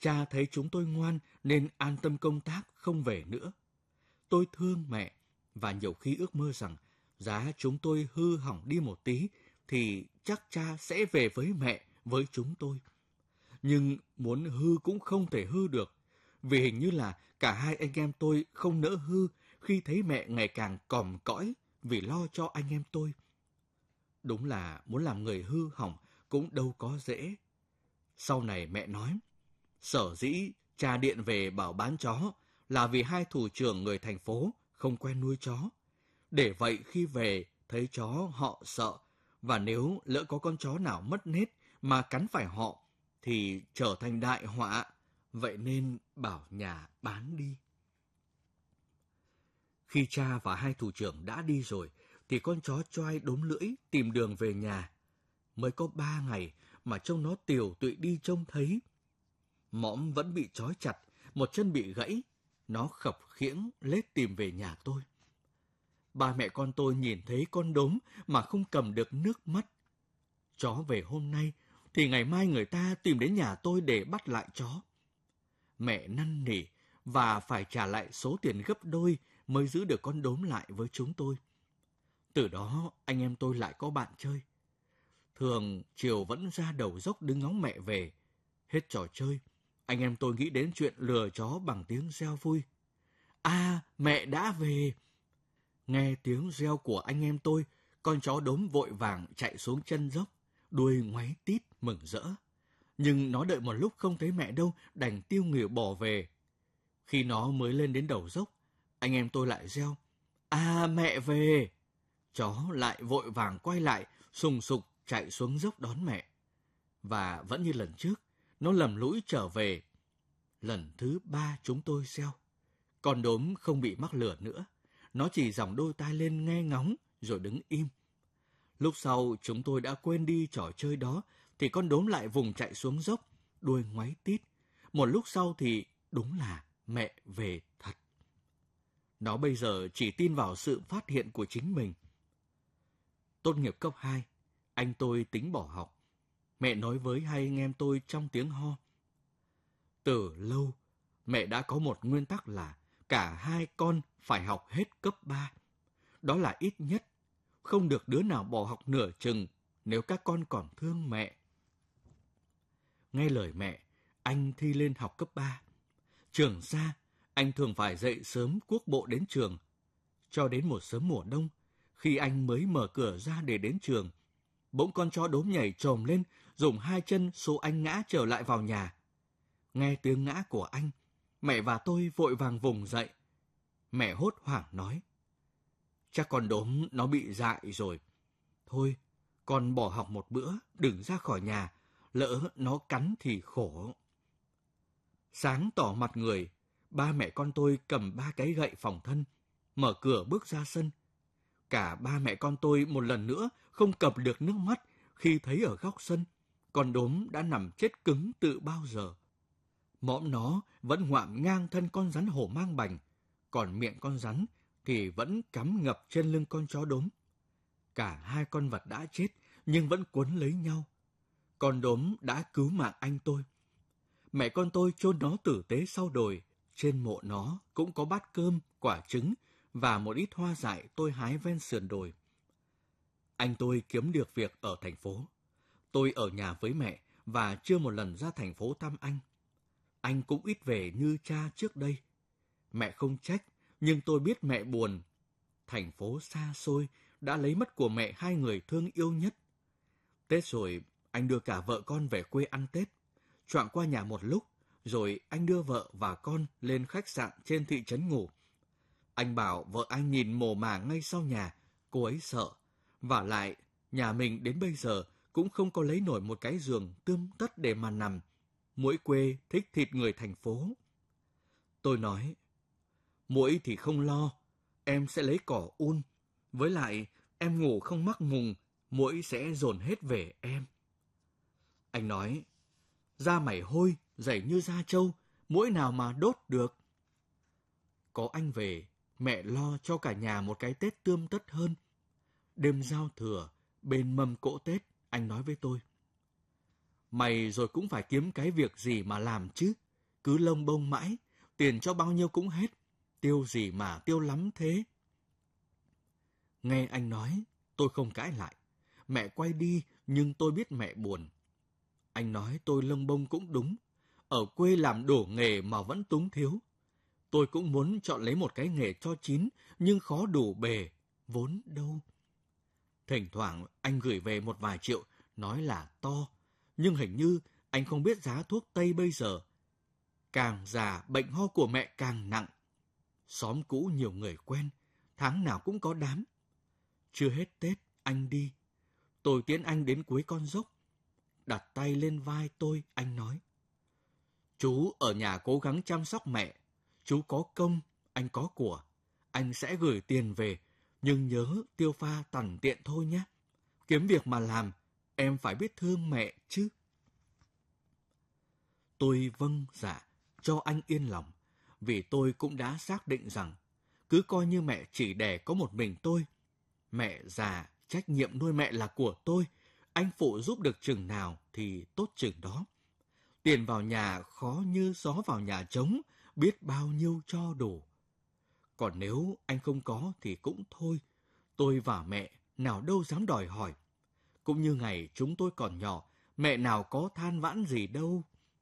Cha thấy chúng tôi ngoan nên an tâm công tác không về nữa. Tôi thương mẹ và nhiều khi ước mơ rằng giá chúng tôi hư hỏng đi một tí thì chắc cha sẽ về với mẹ, với chúng tôi. Nhưng muốn hư cũng không thể hư được, vì hình như là cả hai anh em tôi không nỡ hư khi thấy mẹ ngày càng còm cõi vì lo cho anh em tôi. Đúng là muốn làm người hư hỏng cũng đâu có dễ. Sau này mẹ nói, sở dĩ cha điện về bảo bán chó là vì hai thủ trưởng người thành phố không quen nuôi chó. Để vậy khi về thấy chó họ sợ, và nếu lỡ có con chó nào mất nết mà cắn phải họ thì trở thành đại họa, vậy nên bảo nhà bán đi. Khi cha và hai thủ trưởng đã đi rồi thì con chó choai đốm lưỡi tìm đường về nhà. Mới có 3 ngày mà trông nó tiều tụy đi trông thấy. Mõm vẫn bị trói chặt, một chân bị gãy, nó khập khiễng lết tìm về nhà tôi. Ba mẹ con tôi nhìn thấy con đốm mà không cầm được nước mắt. Chó về hôm nay thì ngày mai người ta tìm đến nhà tôi để bắt lại chó. Mẹ năn nỉ và phải trả lại số tiền gấp đôi mới giữ được con đốm lại với chúng tôi. Từ đó anh em tôi lại có bạn chơi. Thường chiều vẫn ra đầu dốc đứng ngóng mẹ về. Hết trò chơi, anh em tôi nghĩ đến chuyện lừa chó bằng tiếng reo vui. À, mẹ đã về! Nghe tiếng reo của anh em tôi, con chó đốm vội vàng chạy xuống chân dốc, đuôi ngoáy tít mừng rỡ. Nhưng nó đợi một lúc không thấy mẹ đâu, đành tiêu nghỉu bỏ về. Khi nó mới lên đến đầu dốc, anh em tôi lại reo, à, mẹ về! Chó lại vội vàng quay lại, sùng sục chạy xuống dốc đón mẹ. Và vẫn như lần trước, nó lầm lũi trở về. Lần thứ 3 chúng tôi reo. Con đốm không bị mắc lừa nữa. Nó chỉ giòng đôi tai lên nghe ngóng rồi đứng im. Lúc sau chúng tôi đã quên đi trò chơi đó thì con đốm lại vùng chạy xuống dốc, đuôi ngoáy tít. Một lúc sau thì đúng là mẹ về thật. Nó bây giờ chỉ tin vào sự phát hiện của chính mình. Tốt nghiệp cấp 2, anh tôi tính bỏ học. Mẹ nói với hai anh em tôi trong tiếng ho. Từ lâu, mẹ đã có một nguyên tắc là cả hai con phải học hết cấp 3. Đó là ít nhất, không được đứa nào bỏ học nửa chừng nếu các con còn thương mẹ. Nghe lời mẹ, anh thi lên học cấp 3. Trường xa, anh thường phải dậy sớm cuốc bộ đến trường. Cho đến một sớm mùa đông, khi anh mới mở cửa ra để đến trường, bỗng con chó đốm nhảy chồm lên, dùng hai chân xô anh ngã trở lại vào nhà. Nghe tiếng ngã của anh, mẹ và tôi vội vàng vùng dậy. Mẹ hốt hoảng nói, chắc con đốm nó bị dại rồi. Thôi, con bỏ học một bữa, đừng ra khỏi nhà, lỡ nó cắn thì khổ. Sáng tỏ mặt người, ba mẹ con tôi cầm 3 cái gậy phòng thân, mở cửa bước ra sân. Cả ba mẹ con tôi một lần nữa không cầm được nước mắt khi thấy ở góc sân, con đốm đã nằm chết cứng từ bao giờ. Mõm nó vẫn ngoạm ngang thân con rắn hổ mang bành, còn miệng con rắn thì vẫn cắm ngập trên lưng con chó đốm. Cả hai con vật đã chết nhưng vẫn quấn lấy nhau. Con đốm đã cứu mạng anh tôi. Mẹ con tôi chôn nó tử tế sau đồi. Trên mộ nó cũng có bát cơm, quả trứng và một ít hoa dại tôi hái ven sườn đồi. Anh tôi kiếm được việc ở thành phố. Tôi ở nhà với mẹ và chưa một lần ra thành phố thăm anh. Anh cũng ít về như cha trước đây. Mẹ không trách, nhưng tôi biết mẹ buồn. Thành phố xa xôi đã lấy mất của mẹ hai người thương yêu nhất. Tết rồi, anh đưa cả vợ con về quê ăn Tết. Choạng qua nhà một lúc, rồi anh đưa vợ và con lên khách sạn trên thị trấn ngủ. Anh bảo vợ anh nhìn mồ mả ngay sau nhà, cô ấy sợ. Vả lại, nhà mình đến bây giờ cũng không có lấy nổi một cái giường tươm tất để mà nằm. Muỗi quê thích thịt người thành phố. Tôi nói, muỗi thì không lo, em sẽ lấy cỏ un. Với lại, em ngủ không mắc mùng, muỗi sẽ dồn hết về em. Anh nói, da mày hôi, dày như da trâu, muỗi nào mà đốt được. Có anh về, mẹ lo cho cả nhà một cái Tết tươm tất hơn. Đêm giao thừa, bên mâm cỗ Tết, anh nói với tôi, mày rồi cũng phải kiếm cái việc gì mà làm chứ. cứ lông bông mãi, tiền cho bao nhiêu cũng hết, tiêu gì mà tiêu lắm thế. Nghe anh nói, tôi không cãi lại. Mẹ quay đi, nhưng tôi biết mẹ buồn. Anh nói tôi lông bông cũng đúng. Ở quê làm đổ nghề mà vẫn túng thiếu. Tôi cũng muốn chọn lấy một cái nghề cho chín, nhưng khó đủ bề, vốn đâu. Thỉnh thoảng anh gửi về một vài triệu, nói là to. Nhưng hình như anh không biết giá thuốc Tây bây giờ. Càng già, bệnh ho của mẹ càng nặng. Xóm cũ nhiều người quen, tháng nào cũng có đám. Chưa hết Tết, anh đi. Tôi tiễn anh đến cuối con dốc. Đặt tay lên vai tôi, anh nói. Chú ở nhà cố gắng chăm sóc mẹ. Chú có công, anh có của. Anh sẽ gửi tiền về, nhưng nhớ tiêu pha tằn tiện thôi nhé. Kiếm việc mà làm, em phải biết thương mẹ chứ. Tôi vâng dạ, cho anh yên lòng, vì tôi cũng đã xác định rằng, cứ coi như mẹ chỉ đẻ có một mình tôi. Mẹ già, trách nhiệm nuôi mẹ là của tôi, anh phụ giúp được chừng nào thì tốt chừng đó. Tiền vào nhà khó như gió vào nhà trống, biết bao nhiêu cho đủ. Còn nếu anh không có thì cũng thôi, tôi và mẹ nào đâu dám đòi hỏi. Cũng như ngày chúng tôi còn nhỏ, mẹ nào có than vãn gì đâu.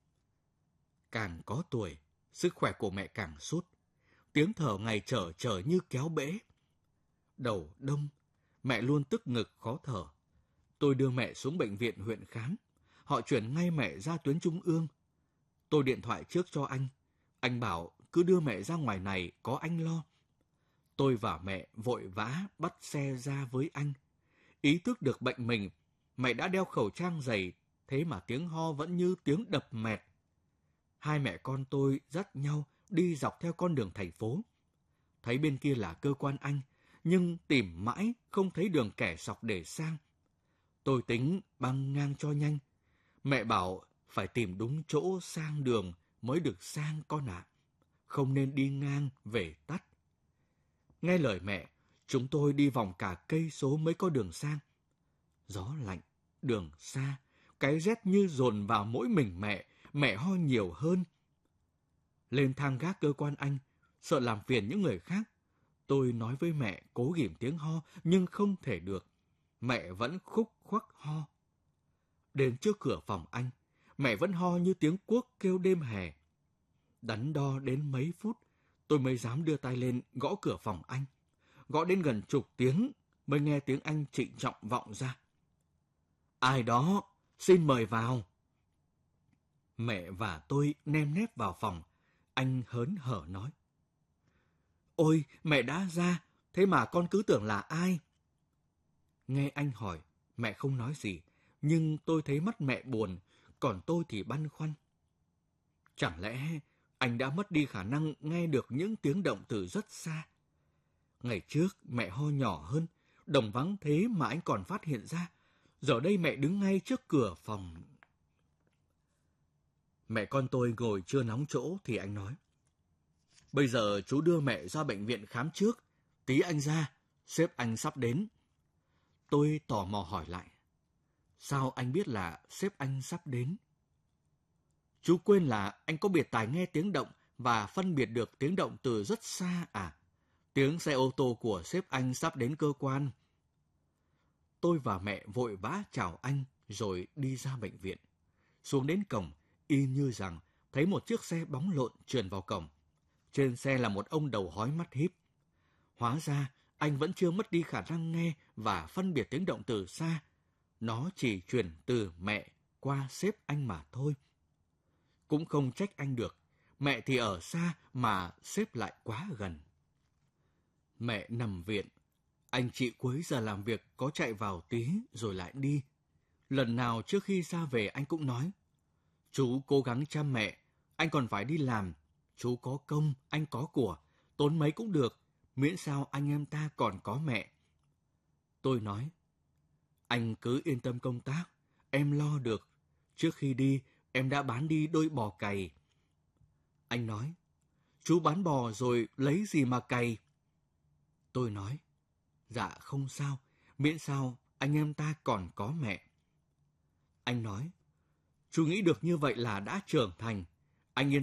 Càng có tuổi, sức khỏe của mẹ càng sút. Tiếng thở ngày trở như kéo bể. Đầu đông, mẹ luôn tức ngực khó thở. Tôi đưa mẹ xuống bệnh viện huyện khám. Họ chuyển ngay mẹ ra tuyến trung ương. Tôi điện thoại trước cho anh. Anh bảo cứ đưa mẹ ra ngoài này, có anh lo. Tôi và mẹ vội vã bắt xe ra với anh. Ý thức được bệnh mình, mẹ đã đeo khẩu trang dày, thế mà tiếng ho vẫn như tiếng đập mẹt. Hai mẹ con tôi dắt nhau đi dọc theo con đường thành phố. Thấy bên kia là cơ quan anh, nhưng tìm mãi không thấy đường kẻ sọc để sang. Tôi tính băng ngang cho nhanh. Mẹ bảo phải tìm đúng chỗ sang đường mới được sang con ạ. Không nên đi ngang về tắt. Nghe lời mẹ, chúng tôi đi vòng cả cây số mới có đường sang. Gió lạnh, đường xa, cái rét như dồn vào mỗi mình mẹ ho nhiều hơn. Lên thang gác cơ quan anh, sợ làm phiền những người khác. Tôi nói với mẹ cố ghìm tiếng ho, nhưng không thể được. Mẹ vẫn khúc khuắc ho. Đến trước cửa phòng anh, mẹ vẫn ho như tiếng cuốc kêu đêm hè. Đắn đo đến mấy phút, tôi mới dám đưa tay lên gõ cửa phòng anh. Gõ đến gần chục tiếng mới nghe tiếng anh trịnh trọng vọng ra. Ai đó, xin mời vào. Mẹ và tôi nem nép vào phòng. Anh hớn hở nói. Ôi, mẹ đã ra, thế mà con cứ tưởng là ai? Nghe anh hỏi, mẹ không nói gì, nhưng tôi thấy mắt mẹ buồn, còn tôi thì băn khoăn. Chẳng lẽ anh đã mất đi khả năng nghe được những tiếng động từ rất xa? Ngày trước mẹ ho nhỏ hơn, đồng vắng thế mà anh còn phát hiện ra. Giờ đây mẹ đứng ngay trước cửa phòng. Mẹ con tôi ngồi chưa nóng chỗ thì anh nói. Bây giờ chú đưa mẹ ra bệnh viện khám trước. Tí anh ra, sếp anh sắp đến. Tôi tò mò hỏi lại. Sao anh biết là sếp anh sắp đến? Chú quên là anh có biệt tài nghe tiếng động và phân biệt được tiếng động từ rất xa à? Tiếng xe ô tô của sếp anh sắp đến cơ quan. Tôi và mẹ vội vã chào anh rồi đi ra bệnh viện. Xuống đến cổng, y như rằng thấy một chiếc xe bóng lộn trườn vào cổng. Trên xe là một ông đầu hói mắt híp. Hóa ra anh vẫn chưa mất đi khả năng nghe và phân biệt tiếng động từ xa. Nó chỉ truyền từ mẹ qua sếp anh mà thôi. Cũng không trách anh được. Mẹ thì ở xa mà sếp lại quá gần. Mẹ nằm viện. Anh chị cuối giờ làm việc có chạy vào tí rồi lại đi. Lần nào trước khi ra về anh cũng nói. Chú cố gắng chăm mẹ, anh còn phải đi làm. Chú có công, anh có của, tốn mấy cũng được, miễn sao anh em ta còn có mẹ. Tôi nói, anh cứ yên tâm công tác, em lo được. Trước khi đi, em đã bán đi đôi bò cày. Anh nói, chú bán bò rồi lấy gì mà cày? Tôi nói, dạ không sao, miễn sao anh em ta còn có mẹ. Anh nói, chú nghĩ được như vậy là đã trưởng thành. Anh yên